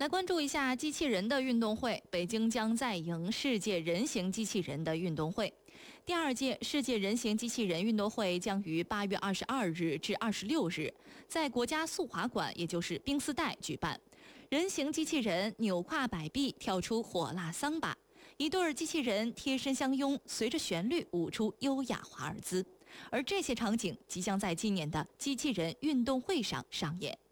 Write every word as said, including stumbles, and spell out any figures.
来关注一下机器人的运动会，北京将再迎世界人形机器人的运动会。第二届世界人形机器人运动会将于八月二十二日至二十六日在国家速滑馆，也就是冰丝带举办。人形机器人扭胯摆臂，跳出火辣桑巴，一对机器人贴身相拥，随着旋律舞出优雅华尔兹。而这些场景即将在今年的机器人运动会上上演。